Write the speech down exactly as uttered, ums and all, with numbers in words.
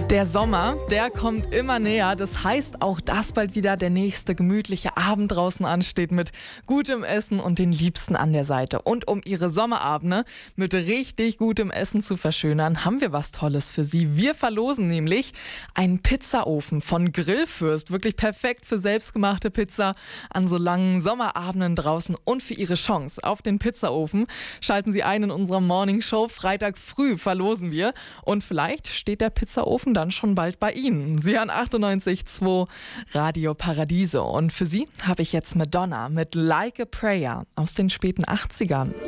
Der Sommer, der kommt immer näher. Das heißt auch, dass bald wieder der nächste gemütliche Abend draußen ansteht mit gutem Essen und den Liebsten an der Seite. Und um Ihre Sommerabende mit richtig gutem Essen zu verschönern, haben wir was Tolles für Sie. Wir verlosen nämlich einen Pizzaofen von Grillfürst. Wirklich perfekt für selbstgemachte Pizza an so langen Sommerabenden draußen. Und für Ihre Chance auf den Pizzaofen schalten Sie ein in unserer Morning Show. Freitag früh verlosen wir. Und vielleicht steht der Pizzaofen dann schon bald bei Ihnen. Sie hören achtundneunzig Komma zwei Radio Paradiso. Und für Sie habe ich jetzt Madonna mit Like a Prayer aus den späten achtzigern.